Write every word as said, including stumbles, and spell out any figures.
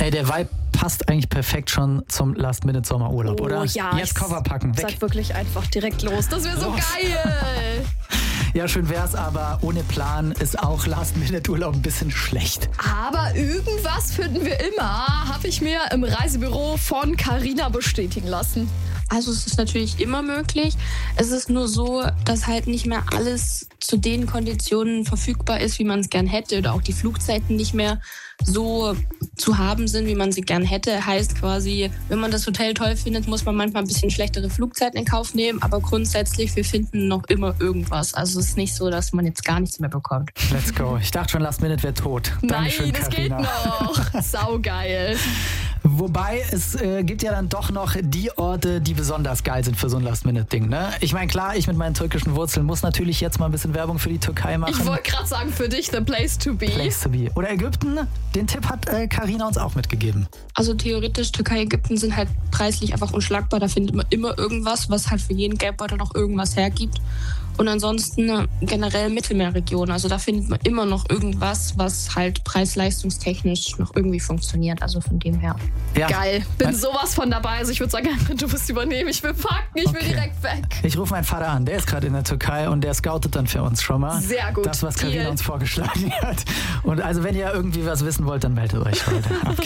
Ey, der Vibe passt eigentlich perfekt schon zum Last-Minute-Sommerurlaub, Oh, oder? ja, Jetzt ich Koffer packen, weg. Sag wirklich einfach direkt los. Das wäre so Los. geil. Ja, schön wär's, aber ohne Plan ist auch Last-Minute-Urlaub ein bisschen schlecht. Aber irgendwas finden wir immer, habe ich mir im Reisebüro von Carina bestätigen lassen. Also es ist natürlich immer möglich. Es ist nur so, dass halt nicht mehr alles zu den Konditionen verfügbar ist, wie man es gern hätte, oder auch die Flugzeiten nicht mehr so zu haben sind, wie man sie gern hätte. Heißt quasi, wenn man das Hotel toll findet, muss man manchmal ein bisschen schlechtere Flugzeiten in Kauf nehmen, aber grundsätzlich, wir finden noch immer irgendwas. Also es ist nicht so, dass man jetzt gar nichts mehr bekommt. Let's go. Ich dachte schon, Last Minute wäre tot. Dankeschön, Nein, das geht Carina. noch. Saugeil. Wobei, es äh, gibt ja dann doch noch die Orte, die besonders geil sind für so ein Last-Minute-Ding, ne? Ich meine, klar, ich mit meinen türkischen Wurzeln muss natürlich jetzt mal ein bisschen Werbung für die Türkei machen. Ich wollte gerade sagen, für dich the place to be. Place to be. Oder Ägypten, den Tipp hat äh, Carina uns auch mitgegeben. Also theoretisch, Türkei, Ägypten sind halt preislich einfach unschlagbar. Da findet man immer irgendwas, was halt für jeden Geldbeutel noch irgendwas hergibt. Und ansonsten äh, generell Mittelmeerregion. Also da findet man immer noch irgendwas, was halt preis-leistungstechnisch noch irgendwie funktioniert. Also von dem her. Ja. Geil. Bin Mein- sowas von dabei. Also ich würde sagen, du musst übernehmen. Ich will packen. Ich will Okay. direkt weg. Ich rufe meinen Vater an, der ist gerade in der Türkei und der scoutet dann für uns schon mal. Sehr gut. Das, was Carina Deal. uns vorgeschlagen hat. Und also wenn ihr irgendwie was wissen wollt, dann meldet euch heute. Okay.